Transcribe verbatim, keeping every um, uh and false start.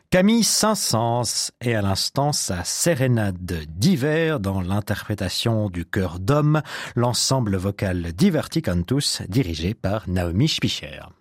Camille Saint-Saëns et à l'instant sa sérénade d'hiver dans l'interprétation du chœur d'homme, l'ensemble vocal Diverti Cantus dirigé par Naomi Spicher.